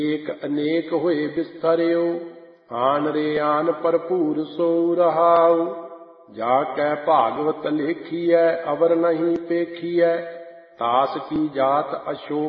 ਏਕ ਅਨੇਕ ਹੋਏ ਬਿਸਥਰਿਓ, ਆਨ ਰੇ ਆਨ ਭਰਪੂਰ ਸੋ ਰਹਾਉ। ਜਾ ਕੈ ਭਾਗਵਤ ਲੇਖੀਐ, ਅਵਰ ਨਹੀਂ ਪੇਖੀਐ, ਤਾਸ ਕੀ ਜਾਤ ਅਸ਼ੋਕ